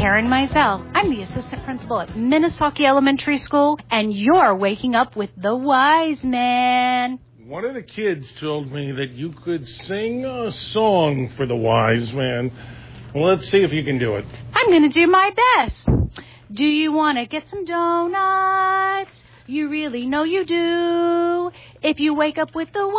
Karen Mizell. I'm the assistant principal at Minnesota Elementary School, and you're waking up with the wise man. One of the kids told me that you could sing a song for the wise man. Well, let's see if you can do it. I'm going to do my best. Do you want to get some donuts? You really know you do. If you wake up with the